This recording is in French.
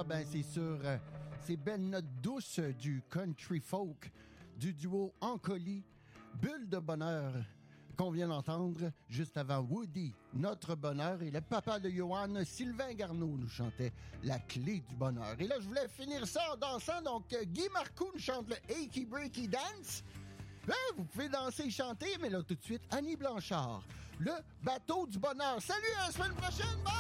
ça, ben c'est sur ces belles notes douces du country folk du duo Ancoli, Bulle de bonheur, qu'on vient d'entendre juste avant Woody, Notre bonheur, et le papa de Johan, Sylvain Garneau, nous chantait La clé du bonheur. Et là, je voulais finir ça en dansant, donc Guy Marcoux nous chante le Achy Breaky Dance. Ben, vous pouvez danser et chanter, mais là, tout de suite, Annie Blanchard, le bateau du bonheur. Salut, à la semaine prochaine, bye!